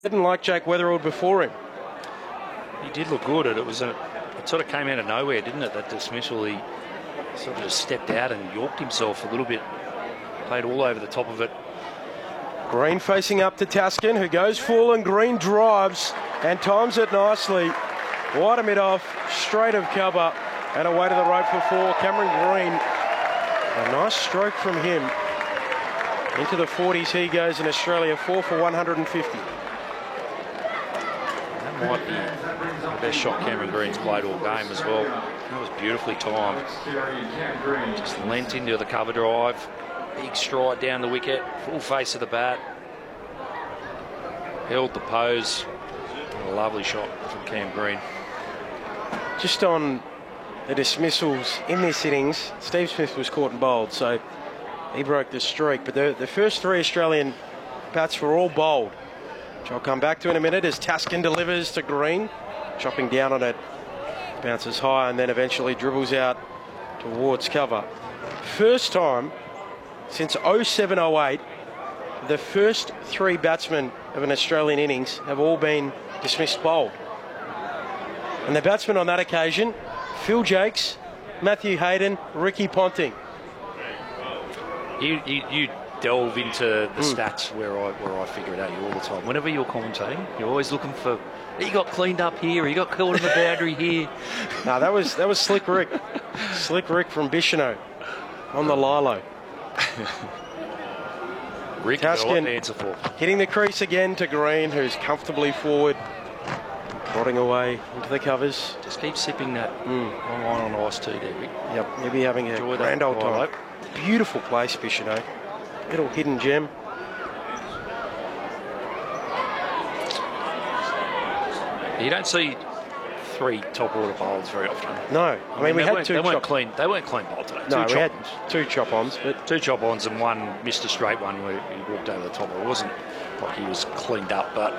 Didn't like Jake Weatherald before him. He did look good. It sort of came out of nowhere, didn't it? That dismissal. He sort of just stepped out and yorked himself a little bit. Played all over the top of it. Green facing up to Taskin, who goes full, and Green drives and times it nicely. Wide a mid-off, straight of cover, and away to the rope for 4. Cameron Green. A nice stroke from him. Into the 40s he goes in Australia, 4 for 150. That might be the best shot Cameron Green's played all game as well. That was beautifully timed. Just lent into the cover drive. Big stride down the wicket, full face of the bat. Held the pose. A lovely shot from Cam Green. Just on the dismissals in this innings, Steve Smith was caught and bowled, so he broke the streak. But the first 3 Australian bats were all bowled, which I'll come back to in a minute as Taskin delivers to Green, chopping down on it, bounces high and then eventually dribbles out towards cover. First time since 07-08, the first 3 batsmen of an Australian innings have all been dismissed bowled. And the batsmen on that occasion, Phil Jakes, Matthew Hayden, Ricky Ponting. You delve into the stats where I figure it out all the time. Whenever you're commentating, you're always looking for, he got cleaned up here, he got caught in the boundary here. No, that was Slick Rick. Slick Rick from Bicheno on the Lilo. Rick, Taskin answer for. Hitting the crease again to Green, who's comfortably forward, trotting away into the covers. Just keep sipping that one line on ice too there, Rick. Yep, you'll be having a grand old time. Beautiful place, Bicheno. Little hidden gem. You don't see 3 top order bowls very often. No, I mean we had 2. They weren't clean bowled today. No, we had 2 chop-ons, but 2 chop-ons and one missed a straight one where he walked over the top. It wasn't like he was cleaned up, but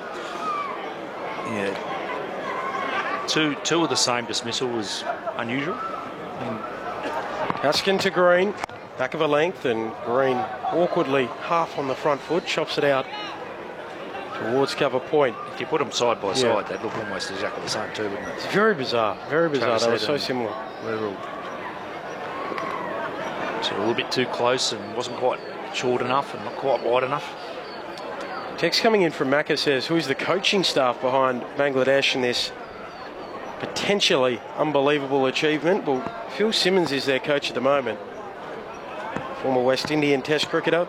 yeah, two of the same dismissal was unusual. Taskin to Green, back of a length, and Green awkwardly half on the front foot, chops it out towards cover point. If you put them side by side, they'd look almost exactly the same too, wouldn't they? It's very bizarre, very bizarre. They were so similar. So a little bit too close and wasn't quite short enough and not quite wide enough. Text coming in from Macca says, who's the coaching staff behind Bangladesh in this potentially unbelievable achievement? Well, Phil Simmons is their coach at the moment. Former West Indian Test cricketer.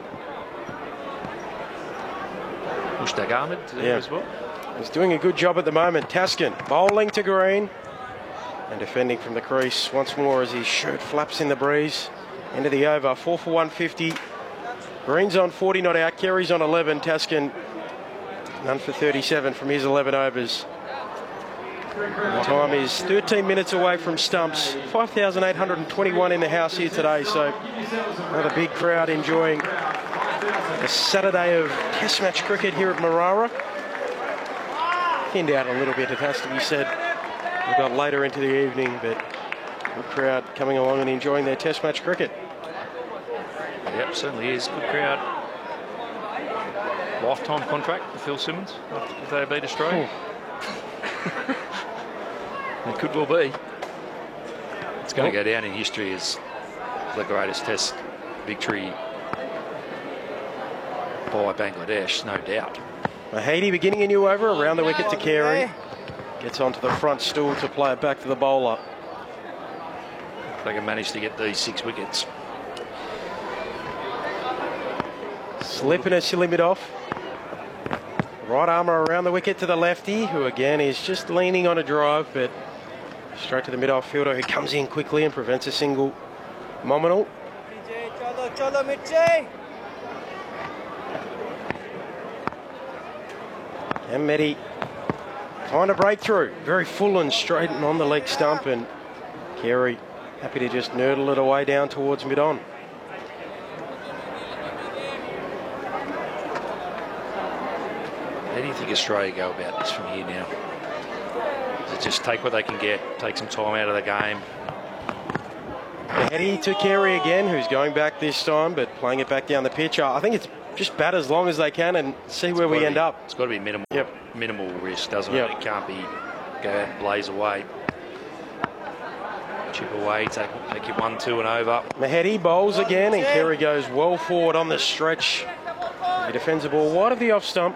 Mushtaq Ahmed there as well. He's doing a good job at the moment. Taskin bowling to Green and defending from the crease once more as his shirt flaps in the breeze. End of the over, 4 for 150. Green's on 40 not out, Carey's on 11. Taskin none for 37 from his 11 overs. The time is 13 minutes away from stumps. 5,821 in the house here today, so another big crowd enjoying a Saturday of Test match cricket here at Marara. Thinned out a little bit, it has to be said. We've got later into the evening, but good crowd coming along and enjoying their Test match cricket. Yep, certainly is. Good crowd. Lifetime contract for Phil Simmons if they beat Australia. It could well be. It's going to go down in history as the greatest Test victory by Bangladesh, no doubt. Mahidi beginning a new over, around the wicket to Carey. Gets onto the front stool to play it back to the bowler. They can manage to get these 6 wickets. Slipping a silly mid off. Right armour around the wicket to the lefty, who again is just leaning on a drive, but straight to the mid-off fielder who comes in quickly and prevents a single. Mominal. And Mehdi trying to break through. Very full and straight and on the leg stump, and Carey happy to just nurdle it away down towards mid-on. How do you think Australia go about this from here now? Does it just take what they can get, take some time out of the game? Mahidi to Carey again, who's going back this time, but playing it back down the pitch. I think it's just bat as long as they can and see where we end up. It's got to be minimal, minimal risk, doesn't Yep. it? It can't be go out and blaze away. Chip away, take your 1-2 and over. Mahedi bowls again, and Carey goes well forward on the stretch. He defends the ball wide of the off stump.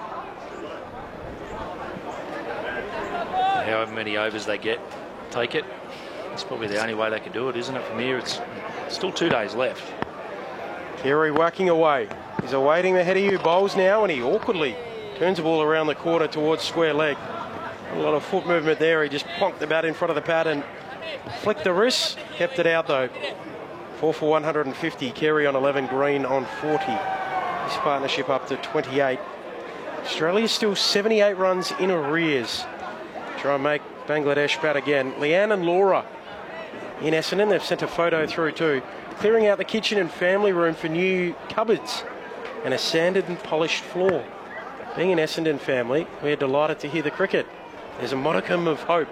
However many overs they get, take it. It's probably the only way they can do it, isn't it? From here, it's still 2 days left. Carey whacking away. He's awaiting Mahedi, who bowls now, and he awkwardly turns the ball around the corner towards square leg. A lot of foot movement there. He just plonked the bat in front of the pad and flicked the wrist. Kept it out though. 4 for 150. Carey on 11, Green on 40. This partnership up to 28. Australia's still 78 runs in arrears. Try and make Bangladesh bat again. Leanne and Laura in Essendon. They've sent a photo through too. Clearing out the kitchen and family room for new cupboards and a sanded and polished floor. Being an Essendon family, we're delighted to hear the cricket. There's a modicum of hope.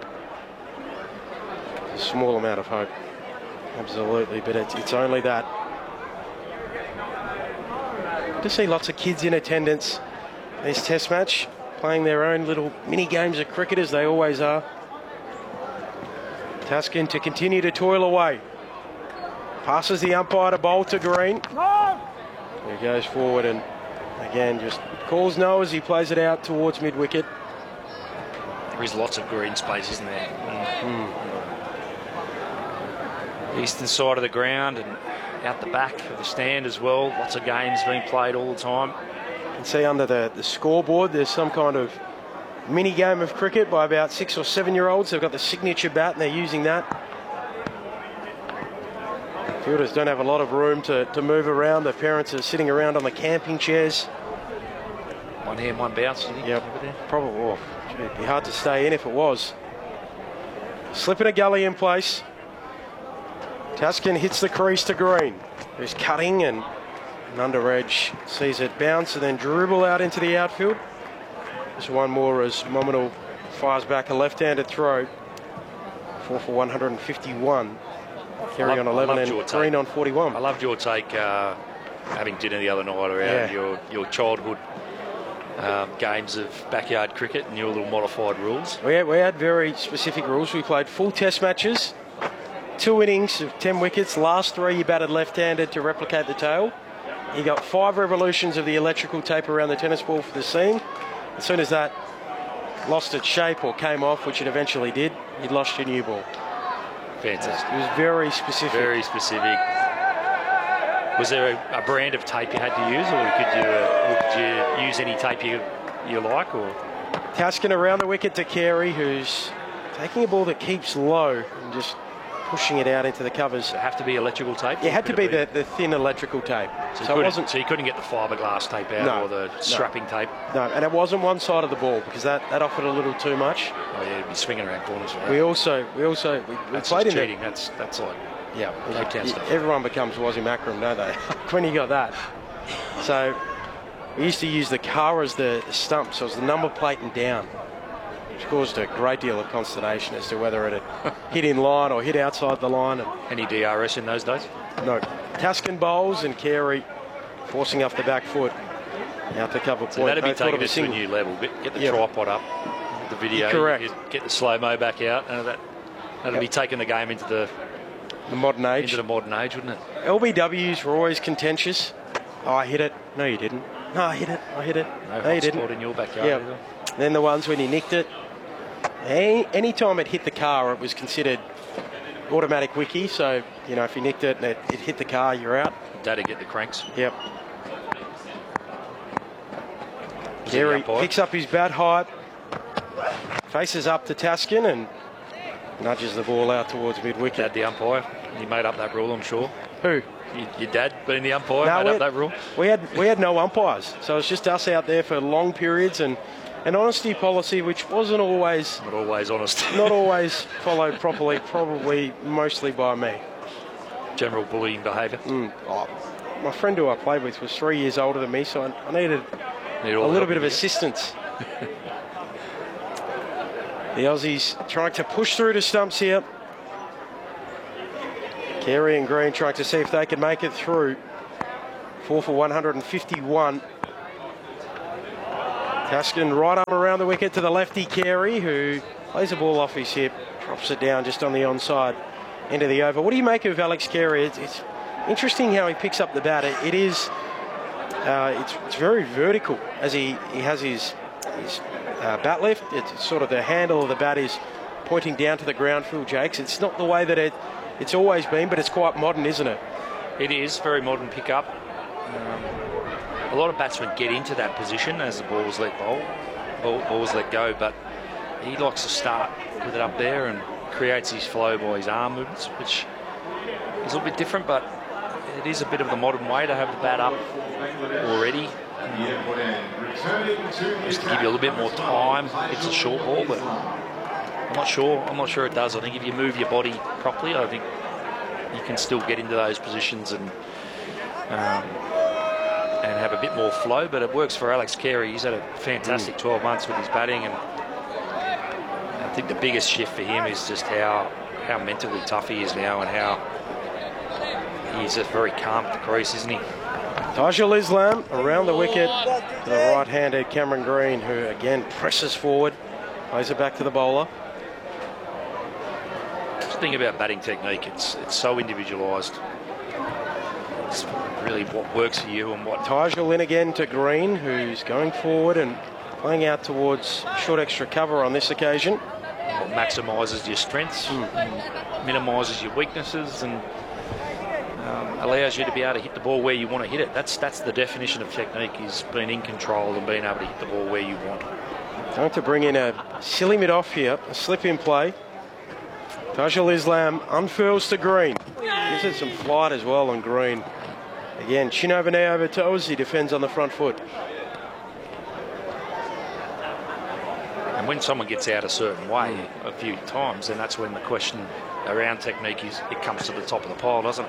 A small amount of hope. Absolutely, but it's only that. Good to see lots of kids in attendance. This test match, playing their own little mini games of cricket as they always are. Taskin to continue to toil away. Passes the umpire to bowl to Green. He goes forward and again just calls no as he plays it out towards mid-wicket. There is lots of green space, isn't there? Eastern side of the ground and out the back of the stand as well. Lots of games being played all the time. You can see under the scoreboard there's some kind of mini game of cricket by about 6 or 7-year-olds. They've got the signature bat and they're using that. Fielders don't have a lot of room to move around. Their parents are sitting around on the camping chairs. One hand, one bounce, you think? Yep, over there? probably. Oh, it'd be hard to stay in if it was. Slipping a gully in place. Taskin hits the crease to Green, who's cutting and an under edge sees it bounce and then dribble out into the outfield. Just one more as Mominal fires back a left-handed throw. 4 for 151. Carey on 11 and Green on 41. I loved your take having dinner the other night around your childhood games of backyard cricket and your little modified rules. We had very specific rules. We played full test matches, 2 innings of 10 wickets. Last 3 you batted left-handed to replicate the tail. You got 5 revolutions of the electrical tape around the tennis ball for the seam. As soon as that lost its shape or came off, which it eventually did, you'd lost your new ball. Fantastic. It was very specific. Very specific. Was there a brand of tape you had to use, or could you use any tape you like? Or Taskin around the wicket to Carey, who's taking a ball that keeps low and just pushing it out into the covers. does it have to be electrical tape? It had to be the thin electrical tape. So you couldn't get the fiberglass tape out or the strapping tape? No, and it wasn't one side of the ball because that offered a little too much. Oh yeah, it'd be swinging around corners. Right? We That's played in cheating. That's like Cape Town stuff. Everyone becomes Wazzy Macram, don't they? When you got that. So we used to use the car as the stump, so it was the number plate and down, which caused a great deal of consternation as to whether it had hit in line or hit outside the line. And any DRS in those days? no. Taskin bowls and Carey forcing off the back foot out to cover point. So that'd be taking it to a new level. Get the tripod up, the video. Correct. Get the slow-mo back out. And that'd be taking the game into the modern age. Into the modern age, wouldn't it? LBWs were always contentious. Oh, I hit it. No, you didn't. No, I hit it. No, you didn't. In your backyard either. Then the ones when you nicked it. Any time it hit the car, it was considered automatic wiki. So, if you nicked it and it hit the car, you're out. Dad'd get the cranks. Yep. Carey picks up his bat height, faces up to Taskin and nudges the ball out towards mid-wicket. Dad, the umpire. He made up that rule, I'm sure. Who? Your dad being the umpire made up that rule? We had no umpires, so it's just us out there for long periods and an honesty policy which wasn't always... Not always honest. Not always followed properly, probably mostly by me. General bullying behaviour? My friend who I played with was 3 years older than me, so I needed a little bit of assistance. The Aussies trying to push through to stumps here. Carey and Green trying to see if they can make it through. 4 for 151. Taskin right arm around the wicket to the lefty Carey, who plays the ball off his hip, drops it down just on the onside into the over. What do you make of Alex Carey? It's interesting how he picks up the bat. It's very vertical as he has his bat lift. It's sort of the handle of the bat is pointing down to the ground, Phil Jakes. It's not the way that it's always been, but it's quite modern, isn't it? It is very modern pickup. A lot of batsmen get into that position as the ball's let go, but he likes to start with it up there and creates his flow by his arm movements, which is a little bit different, but it is a bit of the modern way to have the bat up already. Just to give you a little bit more time. It's a short ball, but I'm not sure it does. I think if you move your body properly, I think you can still get into those positions and have a bit more flow, but it works for Alex Carey. He's had a fantastic 12 months with his batting, and I think the biggest shift for him is just how mentally tough he is now and how he's just very calm at the crease, isn't he? Tajul Islam around the wicket to the right-handed Cameron Green, who again presses forward, plays it back to the bowler. Just think about batting technique. It's so individualised. It's really what works for you and what... Tajul in again to Green, who's going forward and playing out towards short extra cover on this occasion. What maximises your strengths, minimises your weaknesses, and allows you to be able to hit the ball where you want to hit it. That's the definition of technique, is being in control and being able to hit the ball where you want. Going to bring in a silly mid-off here, a slip-in play. Tajul Islam unfurls to Green. Gives it some flight as well on Green. Again, chin over knee over toes, he defends on the front foot. And when someone gets out a certain way a few times, then that's when the question around technique it comes to the top of the pile, doesn't it?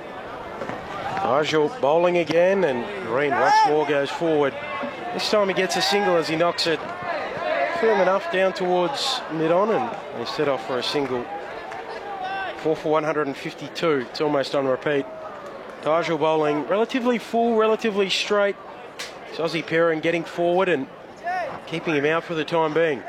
Tajul bowling again, and Green once more goes forward. This time he gets a single as he knocks it firm enough down towards mid-on, and they set off for a single. 4 for 152. It's almost on repeat. Tajul bowling relatively full, relatively straight. It's Aussie Perrin getting forward and keeping him out for the time being.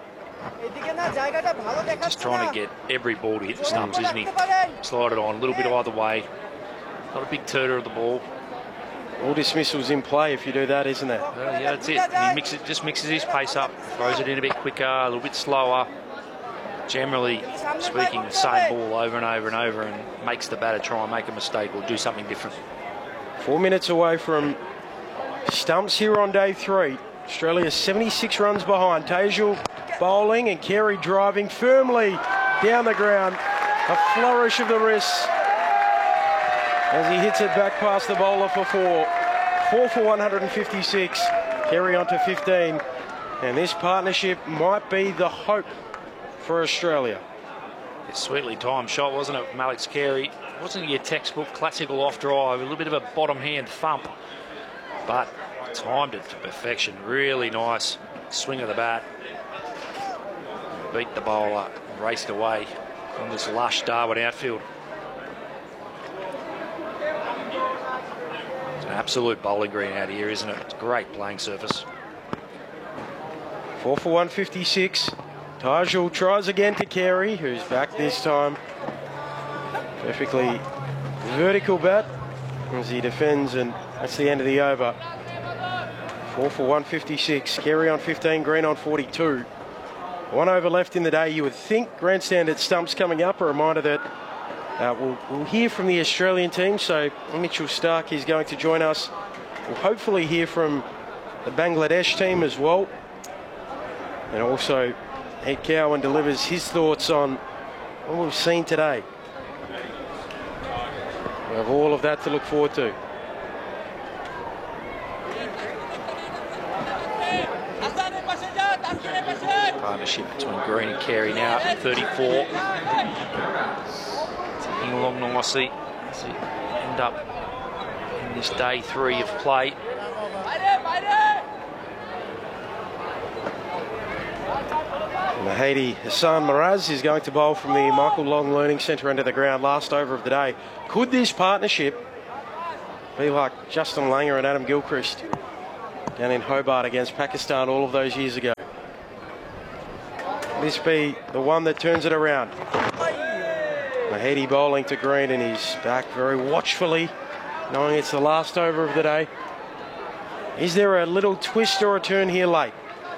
Just trying to get every ball to hit the stumps, isn't he? Slide it on a little bit either way. Not a big turner of the ball. All dismissals in play if you do that, isn't it? Yeah, that's it. He just mixes his pace up, throws it in a bit quicker, a little bit slower. Generally speaking, the same ball over and over and over, and makes the batter try and make a mistake or do something different. 4 minutes away from stumps here on day 3. Australia 76 runs behind. Tajul bowling and Carey driving firmly down the ground. A flourish of the wrists as he hits it back past the bowler for 4. 4 for 156. Carey on to 15. And this partnership might be the hope for Australia. It's sweetly timed shot, wasn't it, from Alex Carey? It wasn't your textbook classical off drive, a little bit of a bottom hand thump, but timed it to perfection. Really nice swing of the bat. Beat the bowler, raced away on this lush Darwin outfield. It's an absolute bowling green out here, isn't it? It's a great playing surface. 4 for 156. Tajul tries again to Carey, who's back this time. Perfectly vertical bat as he defends, and that's the end of the over. 4 for 156. Carey on 15, Green on 42. 1 over left in the day. You would think grandstand at stumps coming up. A reminder that we'll hear from the Australian team. So Mitchell Stark is going to join us. We'll hopefully hear from the Bangladesh team as well. And also Ed Cowan delivers his thoughts on what we've seen today. We have all of that to look forward to. Partnership between Green and Carey now at 34. Ticking along nicely as we end up in this day 3 of play. Mahdi Hassan Miraz is going to bowl from the Michael Long Learning Centre end of the ground, last over of the day. Could this partnership Be like Justin Langer and Adam Gilchrist down in Hobart against Pakistan all of those years ago. This be the one that turns it around. Mahedi bowling to Green, and he's back very watchfully, knowing it's the last over of the day. Is there a little twist or a turn here late?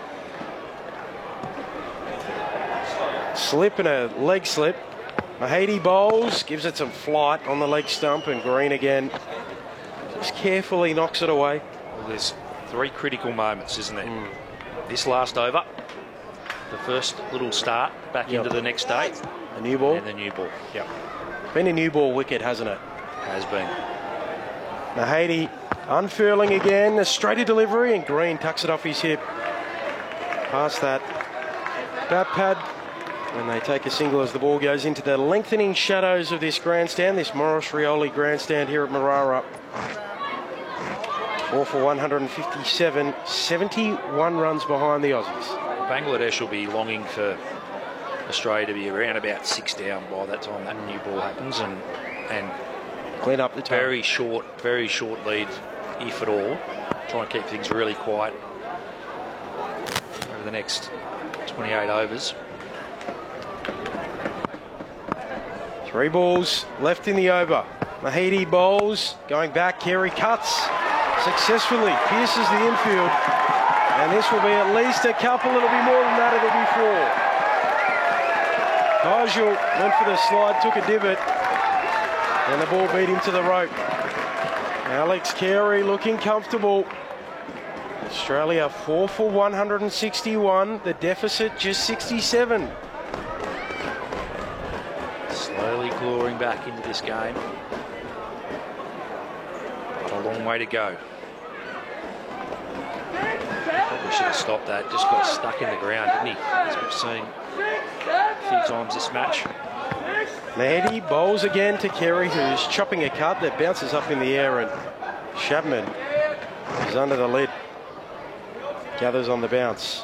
Slip and a leg slip. Mahedi bowls, gives it some flight on the leg stump, and Green again just carefully knocks it away. Well, there's 3 critical moments, isn't there? This last over, the first little start back into the next day. The new ball. And the new ball, yep. Been a new ball wicket, hasn't it? Has been. Mahedi unfurling again, a straighter delivery, and Green tucks it off his hip. Past that bat pad, and they take a single as the ball goes into the lengthening shadows of this grandstand, this Maurice Rioli grandstand here at Marara. 4 for 157, 71 runs behind the Aussies. Bangladesh will be longing for Australia to be around about 6 down by that time that new ball happens, and clean up the time. Very short lead, if at all. Try and keep things really quiet over the next 28 overs. 3 balls left in the over. Mahedi bowls, going back, Carey cuts successfully, pierces the infield, and this will be at least a couple. It'll be more than that, it'll be 4. Tajul went for the slide, took a divot, and the ball beat him to the rope. Alex Carey looking comfortable. Australia 4 for 161, the deficit just 67. Slowly clawing back into this game. But a long way to go. Probably should have stopped that, just got stuck in the ground, didn't he? As we've seen a few times this match. Mahedi bowls again to Carey, who's chopping a cut that bounces up in the air, and Chapman is under the lid. Gathers on the bounce.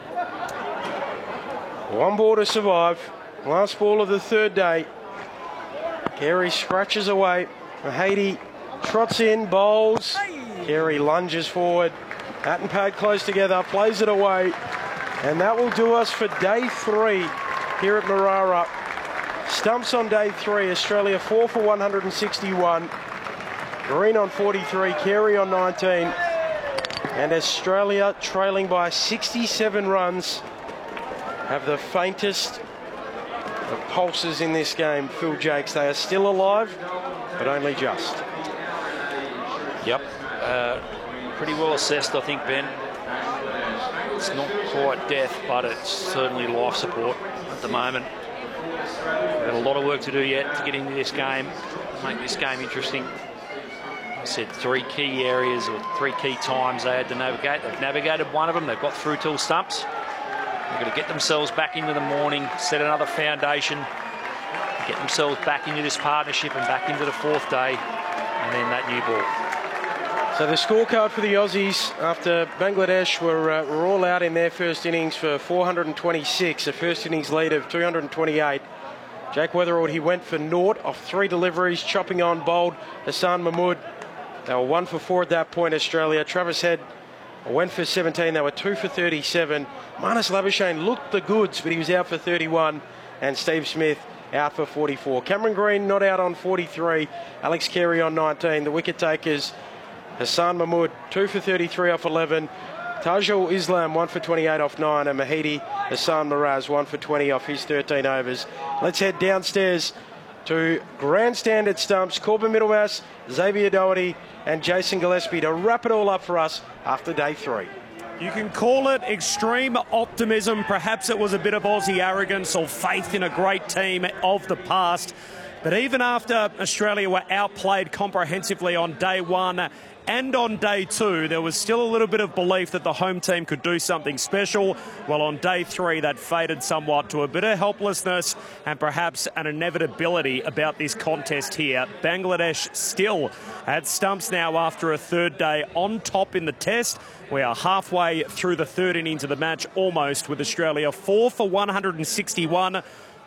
1 ball to survive. Last ball of the 3rd day. Carey scratches away. Mahedi trots in, bowls. Carey lunges forward. Hat and pad close together, plays it away. And that will do us for day 3 here at Marara. Stumps on day 3. Australia 4 for 161. Green on 43, Carey on 19. And Australia, trailing by 67 runs, have the faintest of pulses in this game. Phil Jakes, they are still alive, but only just. Yep. Pretty well assessed, I think, Ben. It's not quite death, but it's certainly life support at the moment. We've got a lot of work to do yet to get into this game, make this game interesting. I said 3 key areas or 3 key times they had to navigate. They've navigated one of them. They've got through till stumps. They've got to get themselves back into the morning, set another foundation, get themselves back into this partnership and back into the 4th day, and then that new ball. So the scorecard for the Aussies after Bangladesh were all out in their first innings for 426, a first innings lead of 228. Jake Weatherald, he went for naught off 3 deliveries, chopping on, bowled Hassan Mahmood. They were 1 for 4 at that point, Australia. Travis Head went for 17. They were 2 for 37. Marnus Labuschagne looked the goods, but he was out for 31. And Steve Smith out for 44. Cameron Green not out on 43. Alex Carey on 19. The wicket takers, Hassan Mahmood 2 for 33 off 11. Tajul Islam 1 for 28 off 9. And Mahedi Hassan Miraz 1 for 20 off his 13 overs. Let's head downstairs to grandstand at stumps. Corbin Middlemass, Xavier Doherty and Jason Gillespie to wrap it all up for us after day 3. You can call it extreme optimism. Perhaps it was a bit of Aussie arrogance or faith in a great team of the past. But even after Australia were outplayed comprehensively on day 1 and on day 2, there was still a little bit of belief that the home team could do something special. Well, on day 3, that faded somewhat to a bit of helplessness and perhaps an inevitability about this contest here. Bangladesh still at stumps now after a 3rd day, on top in the test. We are halfway through the 3rd innings of the match, almost, with Australia 4 for 161.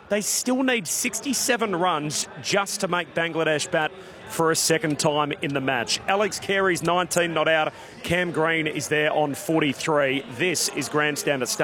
they still need 67 runs just to make Bangladesh bat for a second time in the match. Alex Carey's 19 not out. Cam Green is there on 43. This is grandstand at start.